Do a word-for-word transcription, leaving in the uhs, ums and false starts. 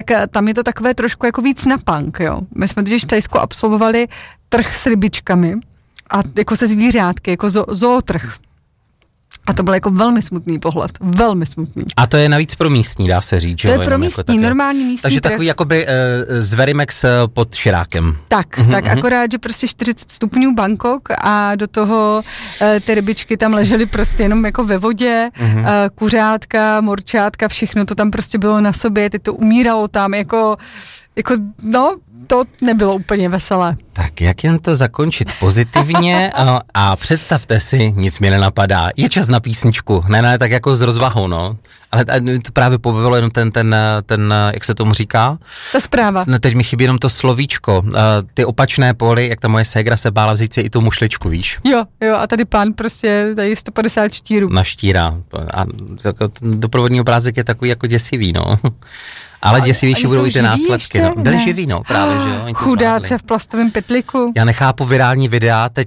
tam je to takové trošku jako víc na punk, jo. My jsme totiž v Thajsku absolvovali trh s rybičkami a jako se zvířátky, jako zo, zootrh. A to byl jako velmi smutný pohled, velmi smutný. A to je navíc pro místní, dá se říct, že to jo? je pro místní, jako normální místní Takže trh. takový jakoby uh, z Verimex uh, pod Širákem. Tak, mm-hmm. tak akorát, že prostě čtyřicet stupňů Bangkok a do toho uh, ty rybičky tam ležely prostě jenom jako ve vodě, mm-hmm. uh, kuřátka, morčátka, všechno to tam prostě bylo na sobě, teď to umíralo tam, jako, jako no, to nebylo úplně veselé. Tak jak jen to zakončit pozitivně a, a představte si, nic mi nenapadá, je čas na písničku, ne, ne, tak jako s rozvahou, no. Ale to právě pobavilo jenom ten, ten, ten, jak se tomu říká? Ta zpráva. No, teď mi chybí jenom to slovíčko, ty opačné póly, jak ta moje ségra se bála vzít si i tu mušličku, víš? Jo, jo, a tady pán prostě tady sto padesát štírů. Naštírá. A doprovodní obrázek je takový jako děsivý, no. Ale děsivější budou i ty následky. No. Byli živí, no, právě, že jo. Chudáce v plastovém pytliku. Já nechápu virální videa, teď